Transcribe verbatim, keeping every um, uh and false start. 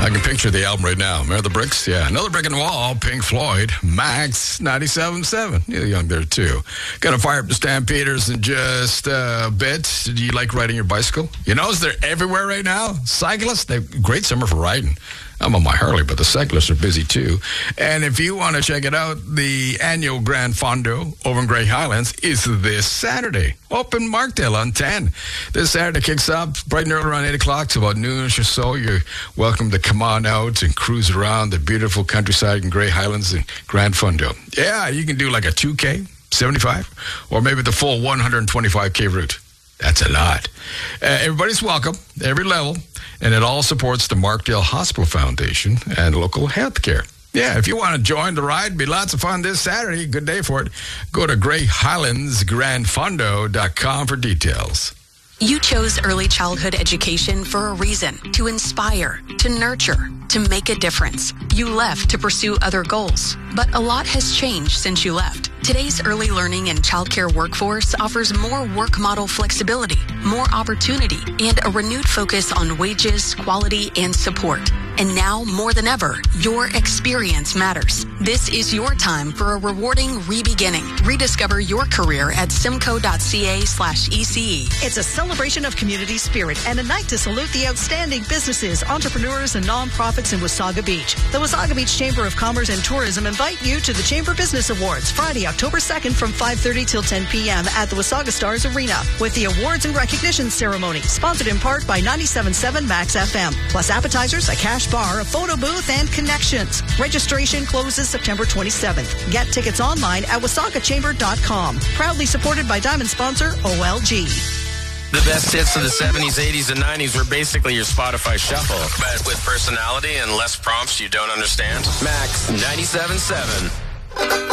I can picture the album right now. Remember the bricks? Yeah. Another Brick in the Wall, Pink Floyd, Max ninety-seven point seven. You're young there, too. Gonna fire up the Stampeders in just a bit. Do you like riding your bicycle? You notice they're everywhere right now? Cyclists, they great summer for riding. I'm on my Harley, but the cyclists are busy, too. And if you want to check it out, the annual Grand Fondo over in Grey Highlands is this Saturday. Up in Markdale on ten. This Saturday kicks off bright and early around eight o'clock. It's about noonish or so. You're welcome to come on out and cruise around the beautiful countryside in Grey Highlands and Grand Fondo. Yeah, you can do like a two K, seventy-five, or maybe the full one hundred twenty-five K route. That's a lot. Uh, everybody's welcome, every level, and it all supports the Markdale Hospital Foundation and local health care. Yeah, if you want to join the ride, be lots of fun this Saturday. Good day for it. Go to grey highlands grand fondo dot com for details. You chose early childhood education for a reason, to inspire, to nurture, to make a difference. You left to pursue other goals, but a lot has changed since you left. Today's early learning and childcare workforce offers more work model flexibility, more opportunity, and a renewed focus on wages, quality, and support. And now, more than ever, your experience matters. This is your time for a rewarding re-beginning. Rediscover your career at simco.ca slash ECE. It's a celebration of community spirit and a night to salute the outstanding businesses, entrepreneurs, and nonprofits in Wasaga Beach. The Wasaga Beach Chamber of Commerce and Tourism invite you to the Chamber Business Awards, Friday, October second from five thirty till ten p.m. at the Wasaga Stars Arena with the awards and recognition ceremony, sponsored in part by ninety-seven point seven Max F M, plus appetizers, a cash bar, a photo booth, and connections. Registration closes September twenty-seventh. Get tickets online at wasaga chamber dot com. Proudly supported by Diamond sponsor O L G. The best hits of the seventies, eighties, and nineties were basically your Spotify shuffle, but with personality and less prompts you don't understand. Max ninety-seven point seven.